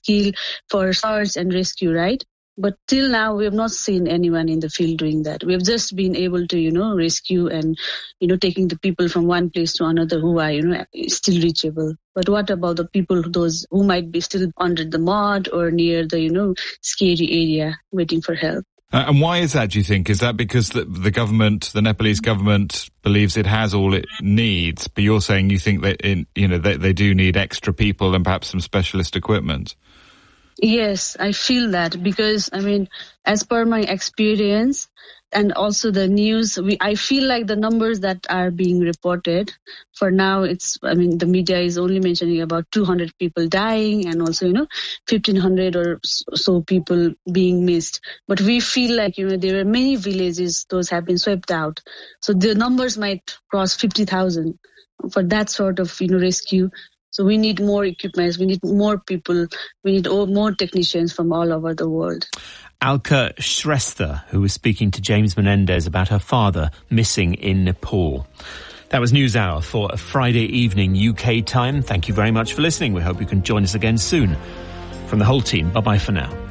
skill for search and rescue, right? But till now, we have not seen anyone in the field doing that. We have just been able to, rescue and, taking the people from one place to another who are, still reachable. But what about the people, those who might be still under the mud or near the, scary area waiting for help? And why is that, do you think? Is that because the government, the Nepalese government, believes it has all it needs, but you're saying you think that, they do need extra people and perhaps some specialist equipment? Yes, I feel that because, as per my experience and also the news, I feel like the numbers that are being reported for now, the media is only mentioning about 200 people dying and also, 1,500 or so people being missed. But we feel like, there are many villages, those have been swept out. So the numbers might cross 50,000 for that sort of, rescue. So we need more equipment, we need more people, we need more technicians from all over the world. Alka Shrestha, who was speaking to James Menendez about her father missing in Nepal. That was News Hour for a Friday evening UK time. Thank you very much for listening. We hope you can join us again soon. From the whole team, bye-bye for now.